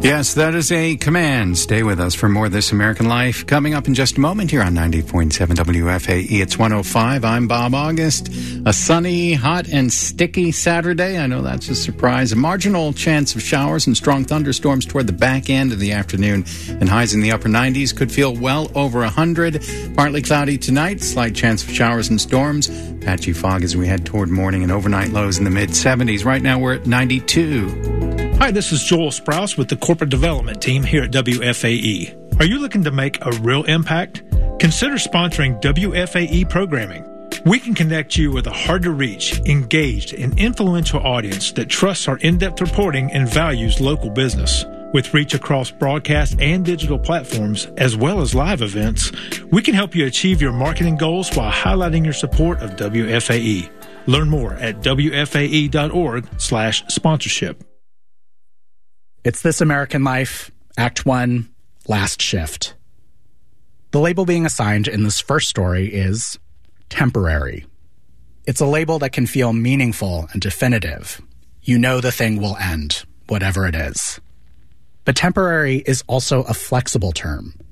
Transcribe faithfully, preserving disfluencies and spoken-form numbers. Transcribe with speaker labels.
Speaker 1: Yes, that is a command. Stay with us for more of This American Life. Coming up in just a moment here on ninety point seven W F A E. It's one oh five. I'm Bob August. A sunny, hot, and sticky Saturday. I know that's a surprise. A marginal chance of showers and strong thunderstorms toward the back end of the afternoon. And highs in the upper nineties. Could feel well over one hundred. Partly cloudy tonight. Slight chance of showers and storms. Patchy fog as we head toward morning and overnight lows in the mid-seventies. Right now we're at ninety-two.
Speaker 2: Hi, this is Joel Sprouse with the Corporate Development Team here at W F A E. Are you looking to make a real impact? Consider sponsoring W F A E programming. We can connect you with a hard-to-reach, engaged, and influential audience that trusts our in-depth reporting and values local business. With reach across broadcast and digital platforms, as well as live events, we can help you achieve your marketing goals while highlighting your support of W F A E. Learn more at W F A E dot org slash sponsorship.
Speaker 3: It's This American Life, Act one, Last Shift. The label being assigned in this first story is temporary. It's a label that can feel meaningful and definitive. You know the thing will end, whatever it is. But temporary is also a flexible term.